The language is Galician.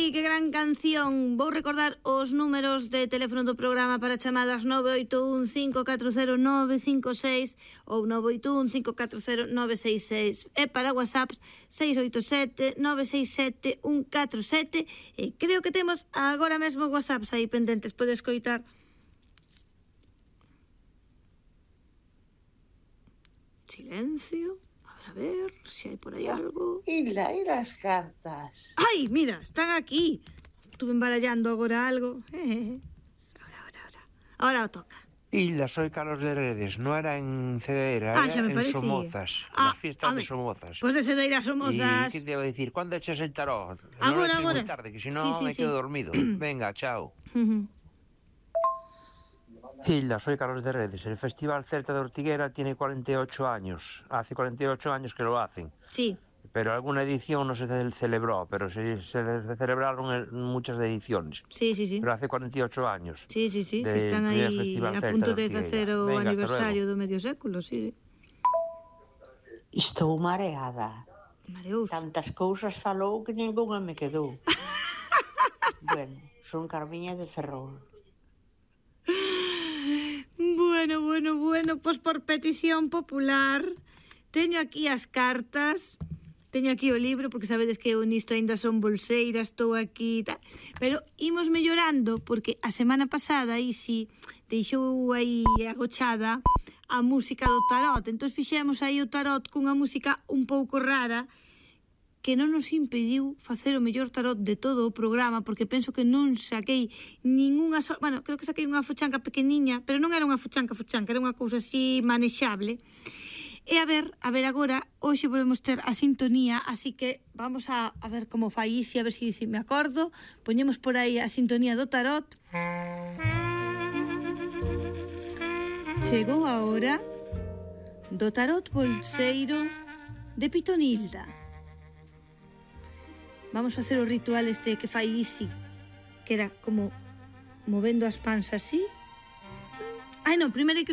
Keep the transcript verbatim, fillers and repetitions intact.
Ay, que gran canción. Vou recordar os números de teléfono do programa para chamadas nove oito un cinco catro cero nove cinco seis ou nove oito un cinco catro cero nove seis seis e para WhatsApps seis oito sete nove seis sete un catro sete e creo que temos agora mesmo WhatsApps aí pendentes, podes coitar. Silencio. A ver, si hai por aí algo. E la, e las cartas? Ai, mira, están aquí. Estuve embarallando agora algo. Ahora, ahora, ahora. Ahora o toca. Hilda, soy Carlos de Redes. No era en Cedeira, ah, era me en parecía. Somozas. Ah, la fiesta de Somozas. Pues de Cedeira a Somozas. ¿Y qué te iba a decir? ¿Cuándo echas el tarot? Agora, no lo eches agora. muy tarde, que si no sí, sí, me sí. quedo dormido. Venga, chao. Hilda, soy Carlos de Redes. El Festival Celta de Ortiguera tiene cuarenta y ocho años. Hace cuarenta y ocho años que lo hacen. Sí. Pero alguna edición no se celebró, pero se, se celebraron muchas ediciones. Sí, sí, sí. Pero hace cuarenta y ocho años. Sí, sí, sí. De, sí están aí a punto de, de facer o Venga, aniversario do medio século, sí, sí. Estou mareada. Mareous. Tantas cousas falou que ninguna me quedou. Bueno, son Carmiña de Ferrol. Bueno, bueno, bueno, pois por petición popular teño aquí as cartas, teño aquí o libro, porque sabedes que eu nisto aínda son bolseira, estou aquí e tal, pero imos mellorando, porque a semana pasada aí si deixou aí agochada a música do tarot, entón fixemos aí o tarot cunha música un pouco rara, que non nos impediu facer o mellor tarot de todo o programa, porque penso que non saquei ningunha... So... Bueno, creo que saquei unha fuchanca pequeniña, pero non era unha fuchanca fuchanca, era unha cousa así manexable. E a ver, a ver agora, hoxe volvemos ter a sintonía, así que vamos a, a ver como fai Isi, a ver se si, si me acordo. Poñemos por aí a sintonía do tarot. Chegou a hora do tarot bolseiro de Pitonilda. Vamos facer o ritual este que fai Isi, que era como movendo as pans así. Ai non, primeiro hai que